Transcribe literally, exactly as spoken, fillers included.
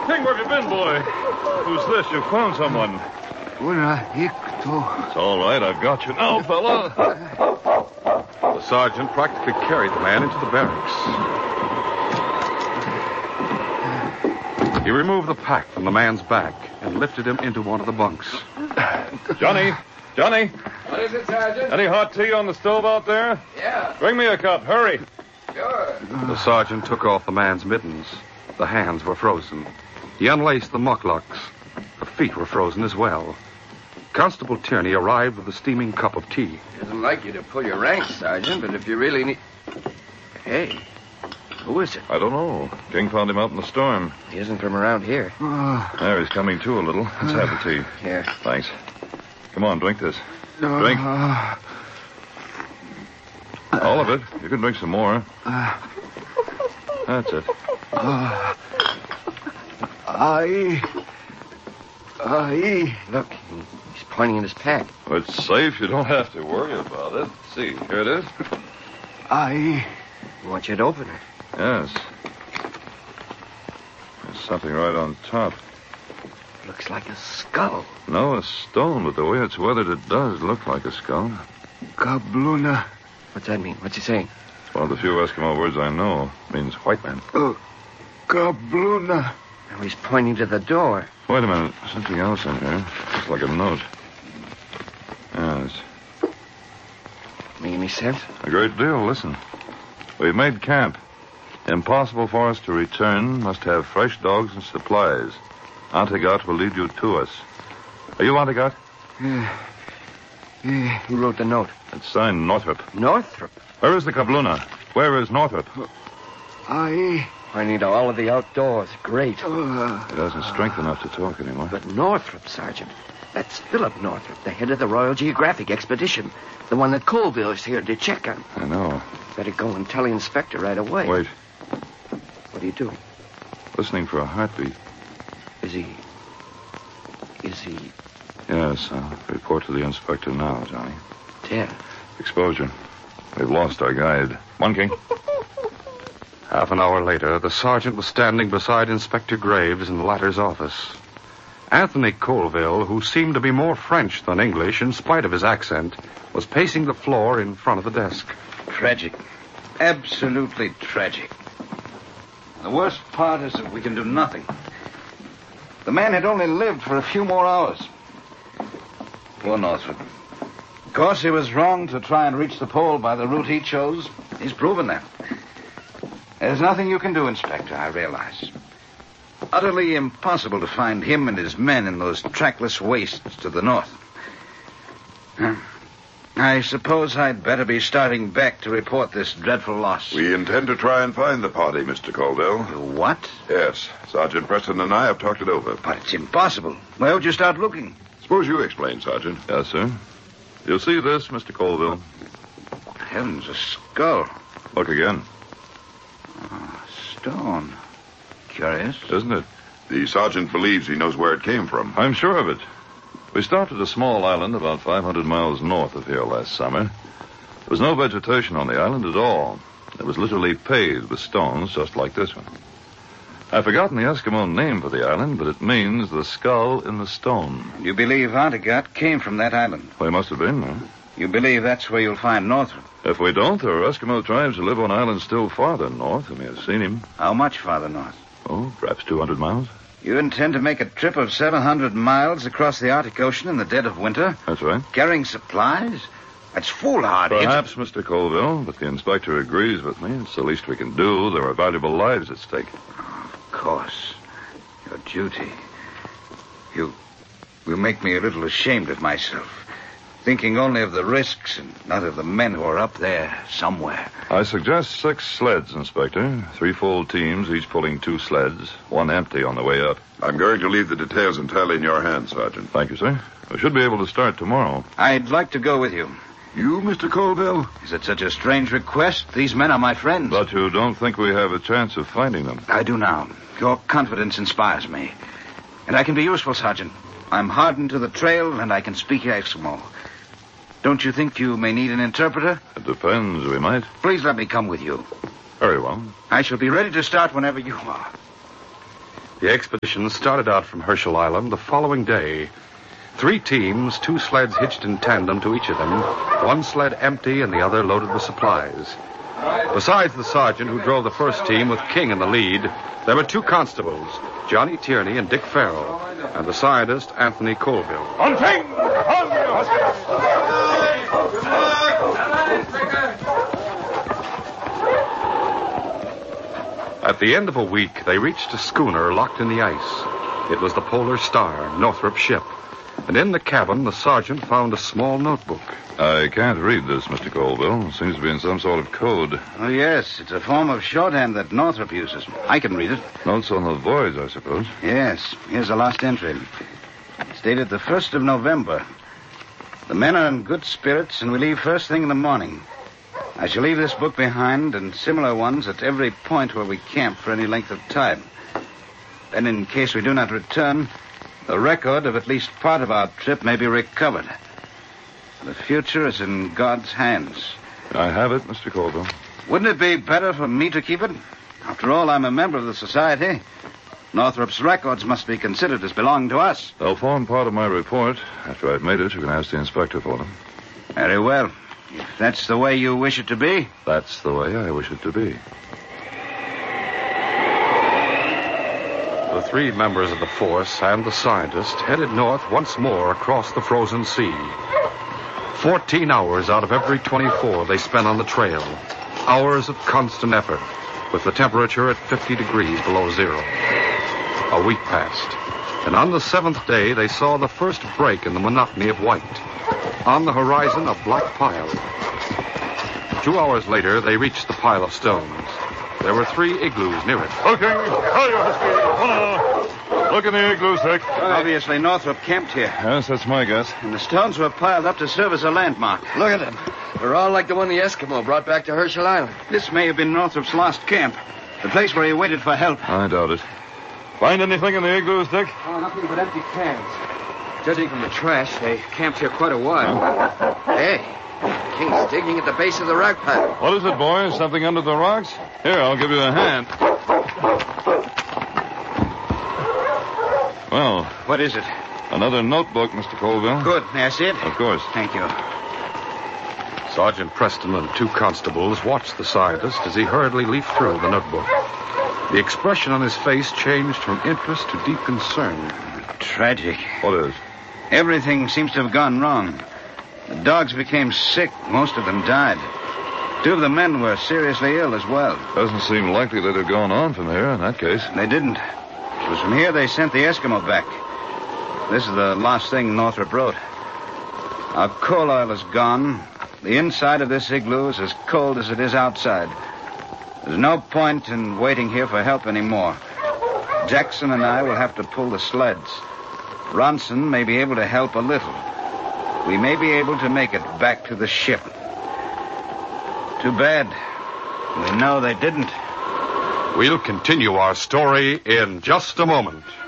King, where have you been, boy? Who's this? You found someone. It's all right. I've got you now, fella. The sergeant practically carried the man into the barracks. He removed the pack from the man's back and lifted him into one of the bunks. Johnny! Johnny! What is it, Sergeant? Any hot tea on the stove out there? Yeah. Bring me a cup. Hurry. Sure. The sergeant took off the man's mittens. The hands were frozen. He unlaced the muclucs. The feet were frozen as well. Constable Tierney arrived with a steaming cup of tea. Doesn't like you to pull your ranks, Sergeant, but if you really need... Hey, who is it? I don't know. King found him out in the storm. He isn't from around here. There, he's coming to a little. Let's have the tea. Here. Thanks. Come on, drink this. Drink. All of it. You can drink some more. That's it. I... I... Look, he's pointing in his pack. Well, it's safe. You don't have to worry about it. See, here it is. I... I want you to open it. Yes. There's something right on top. Looks like a skull. No, a stone, but the way it's weathered, it does look like a skull. Kabluna. What's that mean? What's he saying? It's one of the few Eskimo words I know. It means white man. Uh, Kabluna. Now he's pointing to the door. Wait a minute. Something else in here. Looks like a note. Yes. Make any sense? A great deal. Listen. We've made camp. Impossible for us to return. Must have fresh dogs and supplies. Antigot will lead you to us. Are you Antigot? Yeah. Yeah. Who wrote the note? It's signed Northrop. Northrop? Where is the Kabluna? Where is Northrop? I... Pointing to all of the outdoors. Great. Uh, He doesn't strength enough to talk anymore. But Northrop, Sergeant. That's Philip Northrop, the head of the Royal Geographic Expedition. The one that Colville is here to check on. I know. Better go and tell the inspector right away. Wait. What are you doing? Listening for a heartbeat. Is he... Is he... Yes, I'll report to the inspector now, Johnny. Dead? Exposure. We've lost our guide. One, King. Half an hour later, the sergeant was standing beside Inspector Graves in the latter's office. Anthony Colville, who seemed to be more French than English in spite of his accent, was pacing the floor in front of the desk. Tragic. Absolutely tragic. The worst part is that we can do nothing. The man had only lived for a few more hours. Poor Northrop. Of course, he was wrong to try and reach the pole by the route he chose. He's proven that. There's nothing you can do, Inspector, I realize. Utterly impossible to find him and his men in those trackless wastes to the north. I suppose I'd better be starting back to report this dreadful loss. We intend to try and find the party, Mister Colville. What? Yes. Sergeant Preston and I have talked it over. But it's impossible. Where would you start looking? Suppose you explain, Sergeant. Yes, sir. You see this, Mister Colville? Heavens, a skull. Look again. Oh, stone. Curious. Isn't it? The sergeant believes he knows where it came from. I'm sure of it. We stopped at a small island about five hundred miles north of here last summer. There was no vegetation on the island at all. It was literally paved with stones, just like this one. I've forgotten the Eskimo name for the island, but it means the skull in the stone. You believe Antigot came from that island? Well, he must have been, huh? You believe that's where you'll find Northrop? If we don't, there are Eskimo tribes who live on islands still farther north, and we have seen him. How much farther north? Oh, perhaps two hundred miles. You intend to make a trip of seven hundred miles across the Arctic Ocean in the dead of winter? That's right. Carrying supplies? That's foolhardy. Perhaps, Mister Colville, but the inspector agrees with me. It's the least we can do. There are valuable lives at stake. Of course. Your duty. You... You make me a little ashamed of myself. Thinking only of the risks and not of the men who are up there somewhere. I suggest six sleds, Inspector. Three full teams, each pulling two sleds. One empty on the way up. I'm going to leave the details entirely in your hands, Sergeant. Thank you, sir. We should be able to start tomorrow. I'd like to go with you. You, Mister Colville? Is it such a strange request? These men are my friends. But you don't think we have a chance of finding them? I do now. Your confidence inspires me. And I can be useful, Sergeant. I'm hardened to the trail, and I can speak Eskimo. Don't you think you may need an interpreter? It depends. We might. Please let me come with you. Very well. I shall be ready to start whenever you are. The expedition started out from Herschel Island the following day. Three teams, two sleds hitched in tandem to each of them, one sled empty and the other loaded with supplies. Besides the sergeant who drove the first team with King in the lead, there were two constables, Johnny Tierney and Dick Farrell, and the scientist, Anthony Colville. On King! At the end of a week, they reached a schooner locked in the ice. It was the Polar Star, Northrop's ship. And in the cabin, the sergeant found a small notebook. I can't read this, Mister Colville. It seems to be in some sort of code. Oh, yes. It's a form of shorthand that Northrop uses. I can read it. Notes on the voyage, I suppose. Yes. Here's the last entry. It's dated the first of November. The men are in good spirits, and we leave first thing in the morning. I shall leave this book behind and similar ones at every point where we camp for any length of time. Then, in case we do not return, the record of at least part of our trip may be recovered. The future is in God's hands. I have it, Mister Colville. Wouldn't it be better for me to keep it? After all, I'm a member of the society. Northrop's records must be considered as belonging to us. They'll form part of my report. After I've made it, you can ask the inspector for them. Very well. If that's the way you wish it to be. That's the way I wish it to be. The three members of the force and the scientist headed north once more across the frozen sea. Fourteen hours out of every twenty-four they spent on the trail. Hours of constant effort, with the temperature at fifty degrees below zero. A week passed, and on the seventh day they saw the first break in the monotony of white. On the horizon, a black pile. Two hours later, they reached the pile of stones. There were three igloos near it. Okay, hurry, Husky. Look in the igloos, Dick. Obviously, Northrop camped here. Yes, that's my guess. And the stones were piled up to serve as a landmark. Look at them. They're all like the one the Eskimo brought back to Herschel Island. This may have been Northrop's last camp. The place where he waited for help. I doubt it. Find anything in the igloos, Dick? Oh, nothing but empty cans. Judging from the trash, they camped here quite a while. Huh? Hey, King's digging at the base of the rock pile. What is it, boys? Something under the rocks? Here, I'll give you a hand. Well. What is it? Another notebook, Mister Colville. Good. May I see it? Of course. Thank you. Sergeant Preston and two constables watched the scientist as he hurriedly leafed through the notebook. The expression on his face changed from interest to deep concern. Tragic. What is? Everything seems to have gone wrong. The dogs became sick. Most of them died. Two of the men were seriously ill as well. Doesn't seem likely they'd have gone on from here in that case. They didn't. It was from here they sent the Eskimo back. This is the last thing Northrop wrote. Our coal oil is gone. The inside of this igloo is as cold as it is outside. There's no point in waiting here for help anymore. Jackson and I will have to pull the sleds. Ronson may be able to help a little. We may be able to make it back to the ship. Too bad. We know they didn't. We'll continue our story in just a moment.